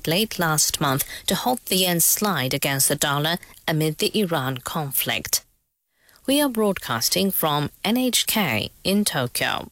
made late last month to halt the yen's slide against the dollar amid the Iran conflict. We are broadcasting from NHK in Tokyo.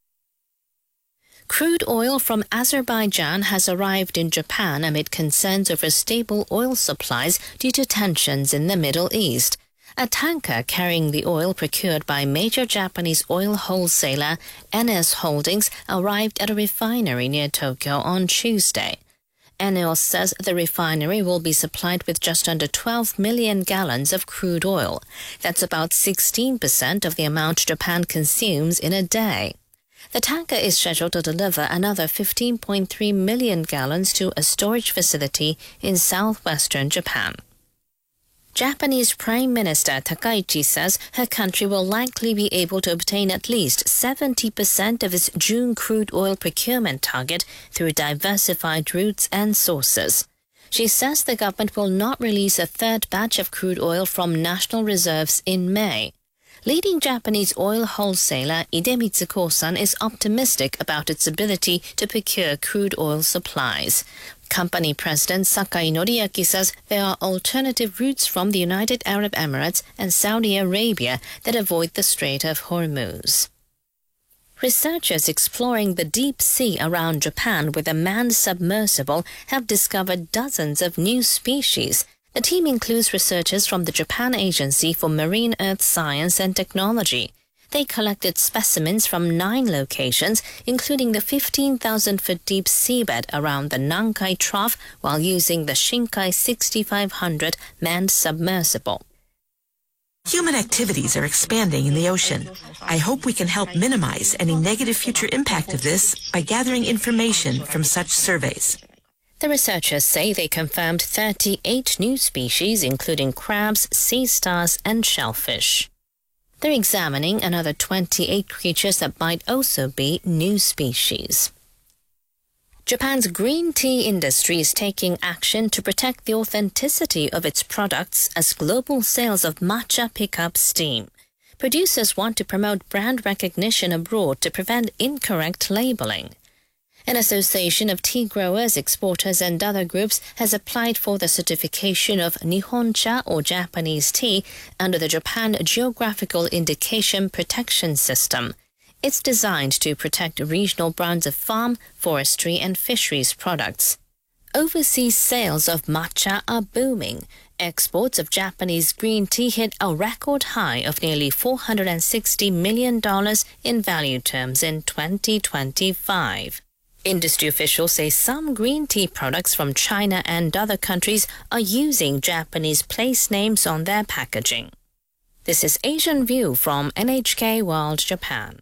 Crude oil from Azerbaijan has arrived in Japan amid concerns over stable oil supplies due to tensions in the Middle East. A tanker carrying the oil procured by major Japanese oil wholesaler ENEOS Holdings arrived at a refinery near Tokyo on Tuesday. ENEOS says the refinery will be supplied with just under 12 million gallons of crude oil. That's about 16% of the amount Japan consumes in a day. The tanker is scheduled to deliver another 15.3 million gallons to a storage facility in southwestern Japan. Japanese Prime Minister Takaichi says her country will likely be able to obtain at least 70% of its June crude oil procurement target through diversified routes and sources. She says the government will not release a third batch of crude oil from national reserves in May. Leading Japanese oil wholesaler Idemitsu Kosan is optimistic about its ability to procure crude oil supplies. Company President Sakai Noriaki says there are alternative routes from the United Arab Emirates and Saudi Arabia that avoid the Strait of Hormuz. Researchers exploring the deep sea around Japan with a manned submersible have discovered dozens of new species. The team includes researchers from the Japan Agency for Marine Earth Science and Technology. They collected specimens from 9 locations, including the 15,000-foot deep seabed around the Nankai Trough, while using the Shinkai 6500 manned submersible. Human activities are expanding in the ocean. I hope we can help minimize any negative future impact of this by gathering information from such surveys. The researchers say they confirmed 38 new species, including crabs, sea stars, and shellfish. They're examining another 28 creatures that might also be new species. Japan's green tea industry is taking action to protect the authenticity of its products as global sales of matcha pick up steam. Producers want to promote brand recognition abroad to prevent incorrect labeling. An association of tea growers, exporters, and other groups has applied for the certification of Nihoncha or Japanese tea under the Japan Geographical Indication Protection System. It's designed to protect regional brands of farm, forestry, and fisheries products. Overseas sales of matcha are booming. Exports of Japanese green tea hit a record high of nearly $460 million in value terms in 2025. Industry officials say some green tea products from China and other countries are using Japanese place names on their packaging. This is Asian View from NHK World Japan.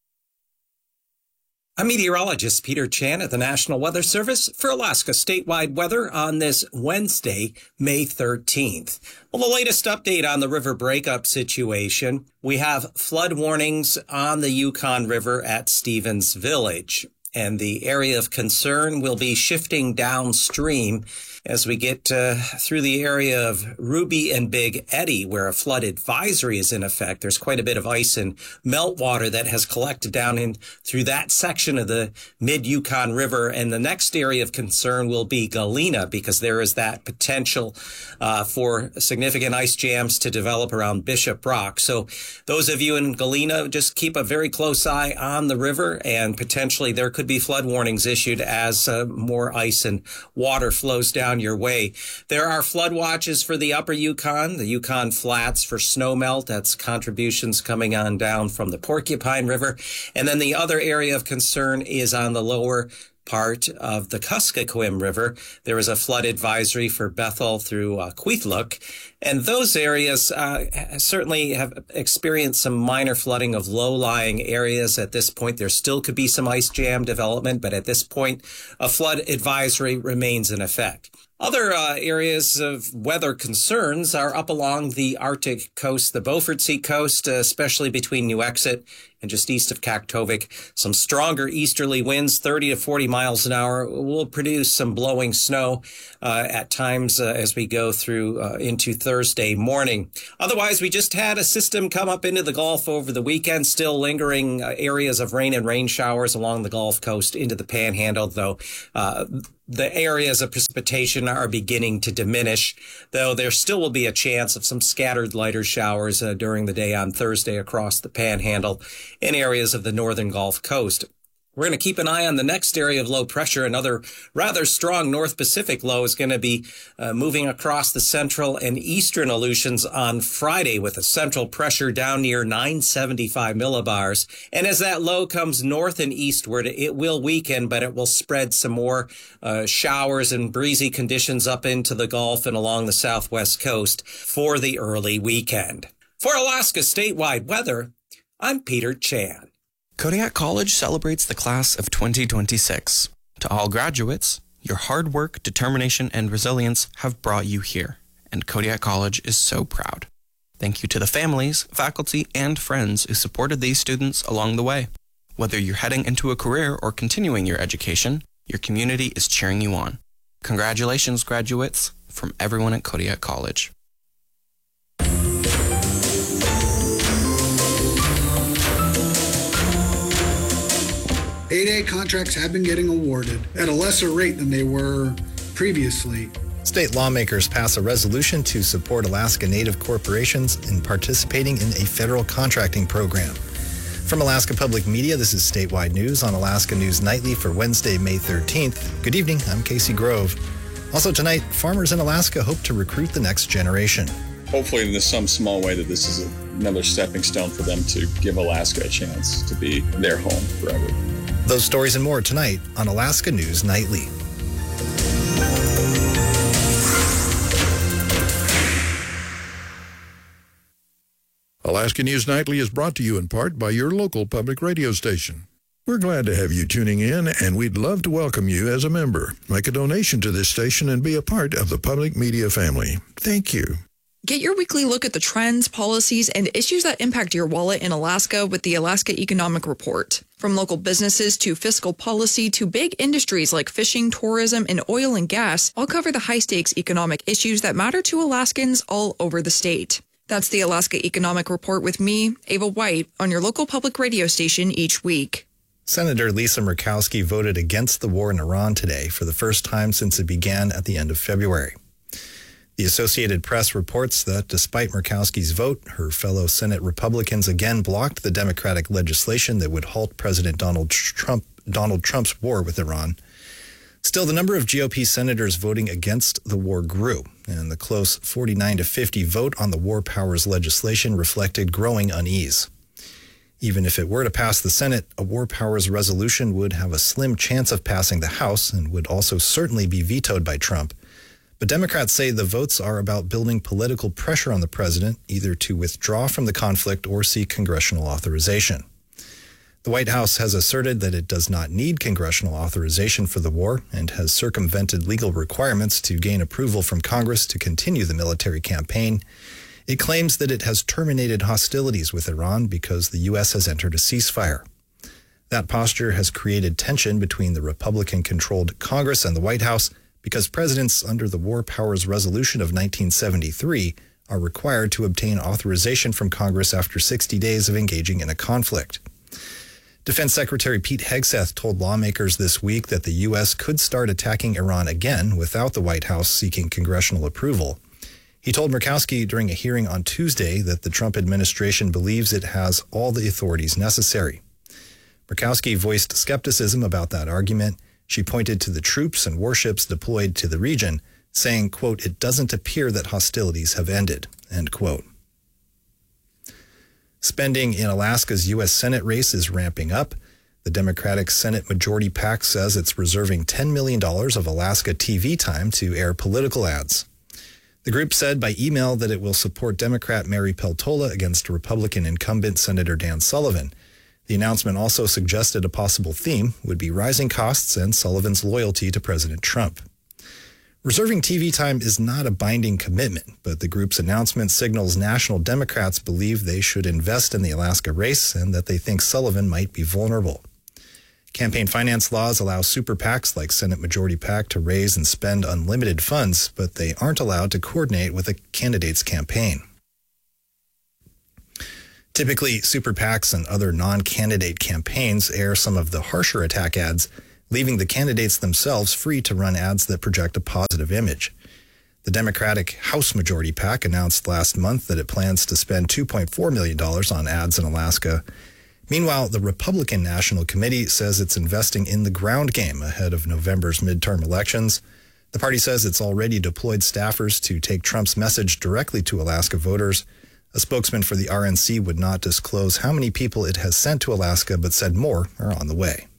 I'm meteorologist Peter Chan at the National Weather Service for Alaska statewide weather on this Wednesday, May 13th. Well, the latest update on the river breakup situation, we have flood warnings on the Yukon River at Stevens Village. And the area of concern will be shifting downstream as we get through the area of Ruby and Big Eddy, where a flood advisory is in effect. There's quite a bit of ice and meltwater that has collected down in through that section of the mid-Yukon River. And the next area of concern will be Galena, because there is that potential for significant ice jams to develop around Bishop Rock. So those of you in Galena, just keep a very close eye on the river, and potentially there could be flood warnings issued as more ice and water flows down your way. There are flood watches for the upper Yukon, the Yukon Flats for snowmelt. That's contributions coming on down from the Porcupine River. And then the other area of concern is on the lower part of the Kuskokwim River. There is a flood advisory for Bethel through Kwethluk. And those areas certainly have experienced some minor flooding of low-lying areas. At this point, there still could be some ice jam development, but at this point, a flood advisory remains in effect. Other areas of weather concerns are up along the Arctic coast, the Beaufort Sea coast, especially between Nuiqsut and just east of Kaktovik, some stronger easterly winds, 30 to 40 miles an hour, will produce some blowing snow at times as we go through into Thursday morning. Otherwise, we just had a system come up into the Gulf over the weekend, still lingering areas of rain and rain showers along the Gulf Coast into the Panhandle, though the areas of precipitation are beginning to diminish, though there still will be a chance of some scattered lighter showers during the day on Thursday across the Panhandle in areas of the northern Gulf Coast. We're going to keep an eye on the next area of low pressure. Another rather strong North Pacific low is going to be moving across the central and eastern Aleutians on Friday with a central pressure down near 975 millibars. And as that low comes north and eastward, it will weaken, but it will spread some more showers and breezy conditions up into the Gulf and along the southwest coast for the early weekend. For Alaska statewide weather, I'm Peter Chan. Kodiak College celebrates the class of 2026. To all graduates, your hard work, determination, and resilience have brought you here, and Kodiak College is so proud. Thank you to the families, faculty, and friends who supported these students along the way. Whether you're heading into a career or continuing your education, your community is cheering you on. Congratulations, graduates, from everyone at Kodiak College. A contracts have been getting awarded at a lesser rate than they were previously. State lawmakers pass a resolution to support Alaska Native corporations in participating in a federal contracting program. From Alaska Public Media, this is Statewide News on Alaska News Nightly for Wednesday, May 13th. Good evening, I'm Casey Grove. Also tonight, farmers in Alaska hope to recruit the next generation. Hopefully in some small way that this is another stepping stone for them to give Alaska a chance to be their home forever. Those stories and more tonight on Alaska News Nightly. Alaska News Nightly is brought to you in part by your local public radio station. We're glad to have you tuning in, and we'd love to welcome you as a member. Make a donation to this station and be a part of the public media family. Thank you. Get your weekly look at the trends, policies, and issues that impact your wallet in Alaska with the Alaska Economic Report. From local businesses to fiscal policy to big industries like fishing, tourism, and oil and gas, I'll cover the high-stakes economic issues that matter to Alaskans all over the state. That's the Alaska Economic Report with me, Ava White, on your local public radio station each week. Senator Lisa Murkowski voted against the war in Iran today for the first time since it began at the end of February. The Associated Press reports that despite Murkowski's vote, her fellow Senate Republicans again blocked the Democratic legislation that would halt President Donald Trump's war with Iran. Still, the number of GOP senators voting against the war grew, and the close 49-50 vote on the war powers legislation reflected growing unease. Even if it were to pass the Senate, a war powers resolution would have a slim chance of passing the House and would also certainly be vetoed by Trump. But Democrats say the votes are about building political pressure on the president, either to withdraw from the conflict or seek congressional authorization. The White House has asserted that it does not need congressional authorization for the war and has circumvented legal requirements to gain approval from Congress to continue the military campaign. It claims that it has terminated hostilities with Iran because the U.S. has entered a ceasefire. That posture has created tension between the Republican-controlled Congress and the White House, because presidents under the War Powers Resolution of 1973 are required to obtain authorization from Congress after 60 days of engaging in a conflict. Defense Secretary Pete Hegseth told lawmakers this week that the U.S. could start attacking Iran again without the White House seeking congressional approval. He told Murkowski during a hearing on Tuesday that the Trump administration believes it has all the authorities necessary. Murkowski voiced skepticism about that argument. She pointed to the troops and warships deployed to the region, saying, quote, "It doesn't appear that hostilities have ended," end quote. Spending in Alaska's U.S. Senate race is ramping up. The Democratic Senate Majority PAC says it's reserving $10 million of Alaska TV time to air political ads. The group said by email that it will support Democrat Mary Peltola against Republican incumbent Senator Dan Sullivan. The announcement also suggested a possible theme would be rising costs and Sullivan's loyalty to President Trump. Reserving TV time is not a binding commitment, but the group's announcement signals national Democrats believe they should invest in the Alaska race and that they think Sullivan might be vulnerable. Campaign finance laws allow super PACs like Senate Majority PAC to raise and spend unlimited funds, but they aren't allowed to coordinate with a candidate's campaign. Typically, super PACs and other non-candidate campaigns air some of the harsher attack ads, leaving the candidates themselves free to run ads that project a positive image. The Democratic House Majority PAC announced last month that it plans to spend $2.4 million on ads in Alaska. Meanwhile, the Republican National Committee says it's investing in the ground game ahead of November's midterm elections. The party says it's already deployed staffers to take Trump's message directly to Alaska voters. A spokesman for the RNC would not disclose how many people it has sent to Alaska, but said more are on the way.